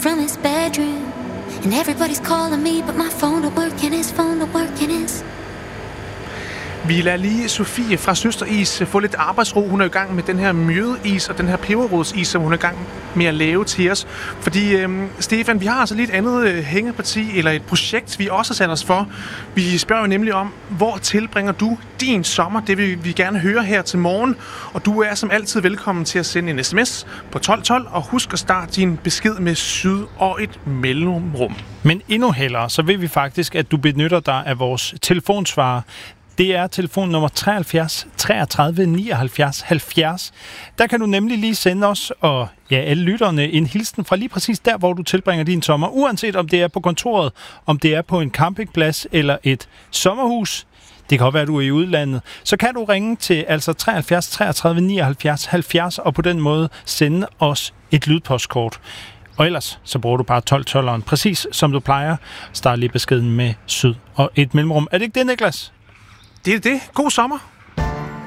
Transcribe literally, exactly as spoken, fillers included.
from his bedroom. And everybody's calling me, but my phone don't work and his phone don't work and his... Vi lader lige Sofie fra Søsteris få lidt arbejdsro. Hun er i gang med den her mjødeis og den her peberrodsis, som hun er i gang med at lave til os. Fordi, øhm, Stefan, vi har altså lige et andet øh, hængeparti, eller et projekt, vi også har sat os for. Vi spørger jo nemlig om, hvor tilbringer du din sommer? Det vil vi gerne høre her til morgen. Og du er som altid velkommen til at sende en sms på tolv tolv, og husk at starte din besked med syd og et mellemrum. Men endnu hellere, så vil vi faktisk, at du benytter dig af vores telefonsvarer. Det er telefon nummer treoghalvfjerds treogtredive nioghalvfjerds halvfjerds. Der kan du nemlig lige sende os og ja, alle lytterne en hilsen fra lige præcis der, hvor du tilbringer din sommer. Uanset om det er på kontoret, om det er på en campingplads eller et sommerhus. Det kan også være, at du er i udlandet. Så kan du ringe til altså treoghalvfjerds treogtredive nioghalvfjerds halvfjerds og på den måde sende os et lydpostkort. Og ellers så bruger du bare tolv tolveren, præcis som du plejer. Start lige beskeden med syd og et mellemrum. Er det ikke det, Niklas? Det er det. God sommer.